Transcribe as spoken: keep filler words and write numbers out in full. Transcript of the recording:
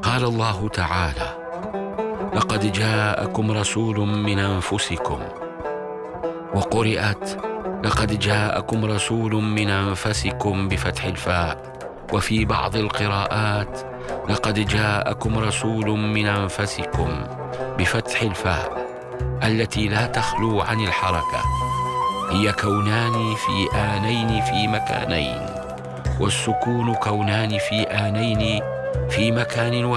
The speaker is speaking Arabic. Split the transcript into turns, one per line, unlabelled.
قال الله تعالى: لقد جاءكم رسول من أنفسكم. وقرئت: لقد جاءكم رسول من أنفسكم بفتح الفاء. وفي بعض القراءات: لقد جاءكم رسول من أنفسكم بفتح الفاء، التي لا تخلو عن الحركة. هي كونان في آنين في مكانين، والسكون كونان في آنين في مكان واحد.